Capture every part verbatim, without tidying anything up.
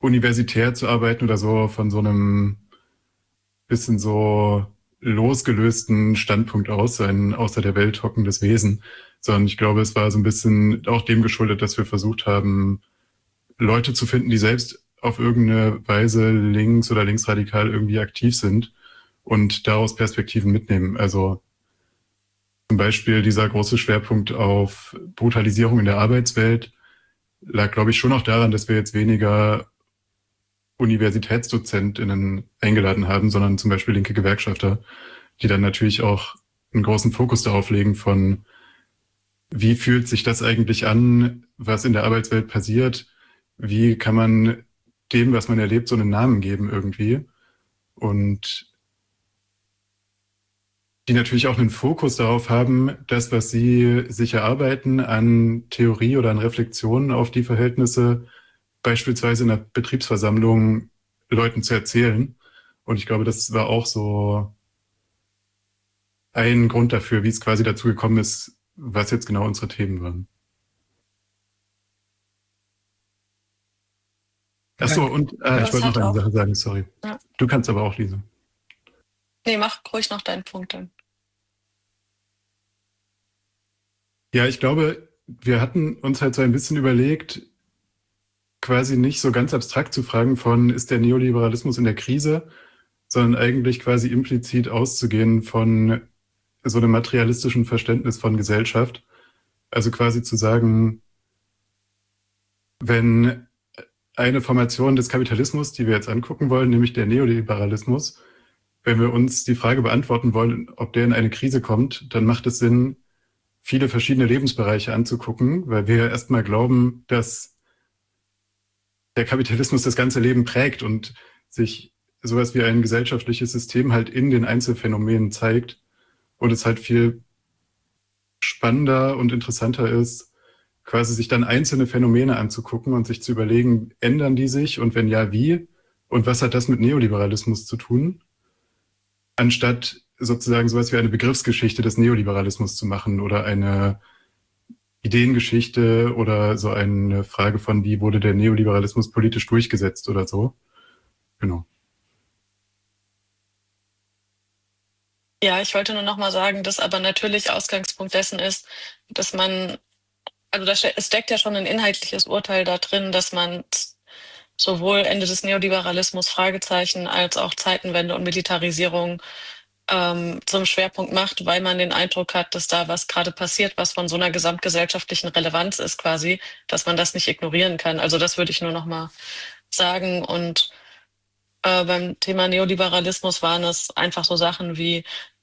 universitär zu arbeiten oder so von so einem bisschen so losgelösten Standpunkt aus, so ein außer der Welt hockendes Wesen, sondern ich glaube, es war so ein bisschen auch dem geschuldet, dass wir versucht haben, Leute zu finden, die selbst auf irgendeine Weise links oder linksradikal irgendwie aktiv sind und daraus Perspektiven mitnehmen. Also zum Beispiel dieser große Schwerpunkt auf Brutalisierung in der Arbeitswelt lag, glaube ich, schon auch daran, dass wir jetzt weniger UniversitätsdozentInnen eingeladen haben, sondern zum Beispiel linke Gewerkschafter, die dann natürlich auch einen großen Fokus darauf legen von, wie fühlt sich das eigentlich an, was in der Arbeitswelt passiert, wie kann man dem, was man erlebt, so einen Namen geben irgendwie und die natürlich auch einen Fokus darauf haben, das, was sie sich erarbeiten an Theorie oder an Reflexionen auf die Verhältnisse, beispielsweise in der Betriebsversammlung Leuten zu erzählen. Und ich glaube, das war auch so ein Grund dafür, wie es quasi dazu gekommen ist, was jetzt genau unsere Themen waren. Achso, und äh, ich wollte noch eine Sache sagen, sorry. Ja. Du kannst aber auch, Lisa. Nee, mach ruhig noch deinen Punkt dann. Ja, ich glaube, wir hatten uns halt so ein bisschen überlegt, quasi nicht so ganz abstrakt zu fragen von, ist der Neoliberalismus in der Krise, sondern eigentlich quasi implizit auszugehen von so einem materialistischen Verständnis von Gesellschaft. Also quasi zu sagen, wenn eine Formation des Kapitalismus, die wir jetzt angucken wollen, nämlich der Neoliberalismus, wenn wir uns die Frage beantworten wollen, ob der in eine Krise kommt, dann macht es Sinn, viele verschiedene Lebensbereiche anzugucken, weil wir erstmal glauben, dass der Kapitalismus das ganze Leben prägt und sich sowas wie ein gesellschaftliches System halt in den Einzelfänomenen zeigt und es halt viel spannender und interessanter ist, quasi sich dann einzelne Phänomene anzugucken und sich zu überlegen, ändern die sich und wenn ja, wie? Und was hat das mit Neoliberalismus zu tun? Anstatt sozusagen sowas wie eine Begriffsgeschichte des Neoliberalismus zu machen oder eine Ideengeschichte oder so eine Frage von, wie wurde der Neoliberalismus politisch durchgesetzt oder so. Genau. Ja, ich wollte nur noch mal sagen, dass aber natürlich Ausgangspunkt dessen ist, dass man, also da, es steckt ja schon ein inhaltliches Urteil da drin, dass man sowohl Ende des Neoliberalismus, Fragezeichen, als auch Zeitenwende und Militarisierung ähm, zum Schwerpunkt macht, weil man den Eindruck hat, dass da was gerade passiert, was von so einer gesamtgesellschaftlichen Relevanz ist quasi, dass man das nicht ignorieren kann. Also das würde ich nur noch mal sagen. Und äh, beim Thema Neoliberalismus waren es einfach so Sachen wie,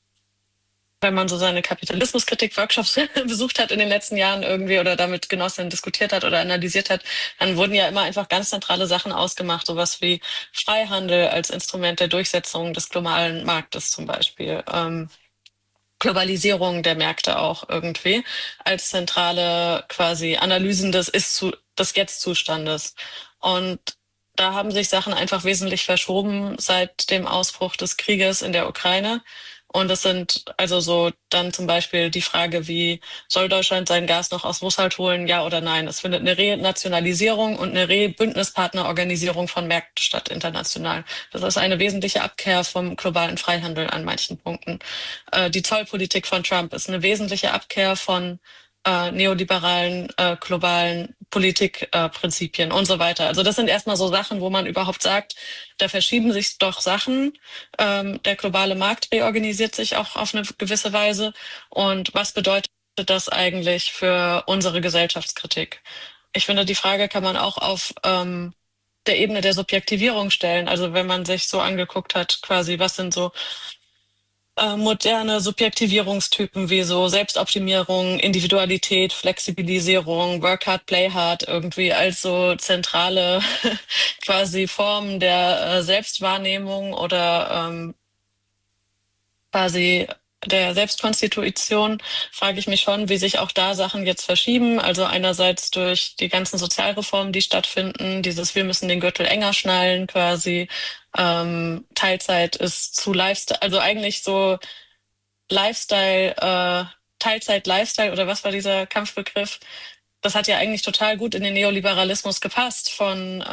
wenn man so seine Kapitalismuskritik-Workshops besucht hat in den letzten Jahren irgendwie oder damit Genossinnen diskutiert hat oder analysiert hat, dann wurden ja immer einfach ganz zentrale Sachen ausgemacht, sowas wie Freihandel als Instrument der Durchsetzung des globalen Marktes zum Beispiel, ähm, Globalisierung der Märkte auch irgendwie als zentrale quasi Analysen des Ist zu, des Jetzt-Zustandes. Und da haben sich Sachen einfach wesentlich verschoben seit dem Ausbruch des Krieges in der Ukraine. Und das sind also so dann zum Beispiel die Frage, wie soll Deutschland sein Gas noch aus Russland holen, ja oder nein? Es findet eine Renationalisierung und eine Re-Bündnispartnerorganisierung von Märkten statt international. Das ist eine wesentliche Abkehr vom globalen Freihandel an manchen Punkten. Äh, die Zollpolitik von Trump ist eine wesentliche Abkehr von äh, neoliberalen, äh, globalen Politikprinzipien äh, und so weiter. Also das sind erstmal so Sachen, wo man überhaupt sagt, da verschieben sich doch Sachen. Ähm, der globale Markt reorganisiert sich auch auf eine gewisse Weise. Und was bedeutet das eigentlich für unsere Gesellschaftskritik? Ich finde, die Frage kann man auch auf ähm, der Ebene der Subjektivierung stellen. Also wenn man sich so angeguckt hat, quasi, was sind so äh, moderne Subjektivierungstypen wie so Selbstoptimierung, Individualität, Flexibilisierung, Work hard, play hard irgendwie als so zentrale quasi Formen der äh, Selbstwahrnehmung oder ähm, quasi der Selbstkonstitution, frage ich mich schon, wie sich auch da Sachen jetzt verschieben. Also einerseits durch die ganzen Sozialreformen, die stattfinden, dieses wir müssen den Gürtel enger schnallen quasi. Ähm, Teilzeit ist zu Lifestyle, also eigentlich so Lifestyle, äh, Teilzeit-Lifestyle oder was war dieser Kampfbegriff? Das hat ja eigentlich total gut in den Neoliberalismus gepasst von